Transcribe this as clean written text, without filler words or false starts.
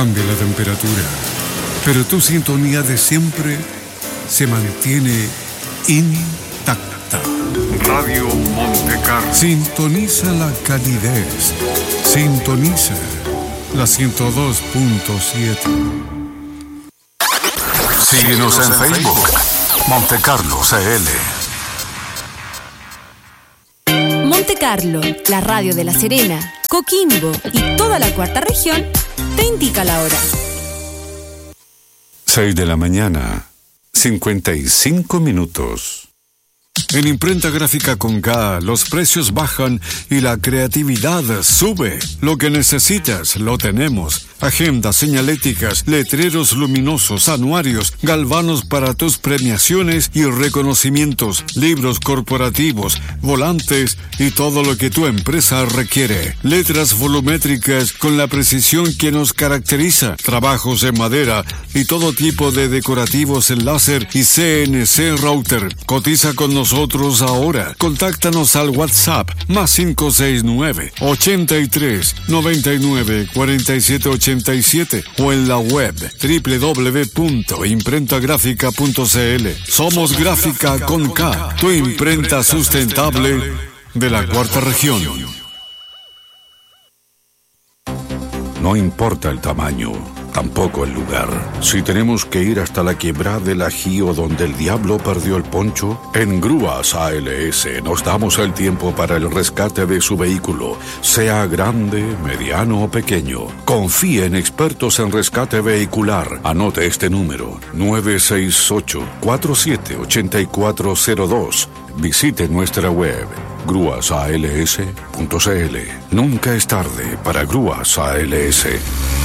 cambia la temperatura, pero tu sintonía de siempre se mantiene intacta. Radio Montecarlo. Sintoniza la calidez. Sintoniza la 102.7. Síguenos en Facebook. Montecarlo CL. Montecarlo, la radio de La Serena, Coquimbo y toda la cuarta región, te indica la hora. 6 de la mañana, 55 minutos. En Imprenta Gráfica con K, los precios bajan y la creatividad sube. Lo que necesitas, lo tenemos. Agendas, señaléticas, letreros luminosos, anuarios, galvanos para tus premiaciones y reconocimientos, libros corporativos, volantes y todo lo que tu empresa requiere. Letras volumétricas con la precisión que nos caracteriza. Trabajos en madera y todo tipo de decorativos en láser y CNC router. Cotiza con nosotros ahora. Contáctanos al WhatsApp +569 83 99 47 87 o en la web www.imprentagrafica.cl. Somos Gráfica con K, tu imprenta sustentable de la cuarta región. No importa el tamaño, tampoco el lugar. Si tenemos que ir hasta la quebrada del Ajío donde el diablo perdió el poncho, en Grúas ALS nos damos el tiempo para el rescate de su vehículo, sea grande, mediano o pequeño. Confíe en expertos en rescate vehicular. Anote este número: 968-478402. Visite nuestra web grúasals.cl. Nunca es tarde para Grúas ALS.